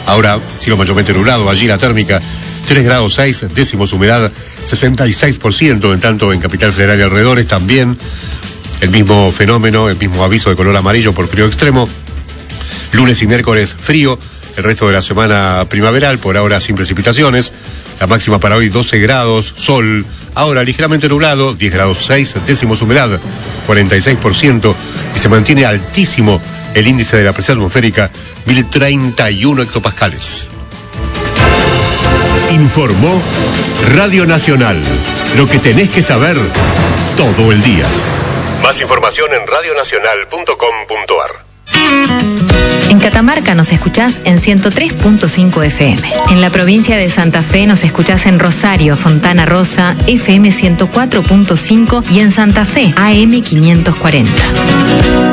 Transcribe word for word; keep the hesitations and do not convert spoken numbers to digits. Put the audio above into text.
Ahora, cielo mayormente nublado, allí la térmica tres grados seis décimos, humedad sesenta y seis por ciento, en tanto en Capital Federal y alrededores también el mismo fenómeno, el mismo aviso de color amarillo por frío extremo. Lunes y miércoles frío, el resto de la semana primaveral, por ahora sin precipitaciones. La máxima para hoy doce grados, sol, ahora ligeramente nublado, diez grados seis décimos, humedad cuarenta y seis por ciento, y se mantiene altísimo el índice de la presión atmosférica, mil treinta y uno hectopascales. Informó Radio Nacional, lo que tenés que saber todo el día. Más información en radionacional punto com punto ar. En Catamarca nos escuchás en ciento tres punto cinco F M. En la provincia de Santa Fe nos escuchás en Rosario, Fontana Rosa, F M ciento cuatro punto cinco y en Santa Fe, A M quinientos cuarenta.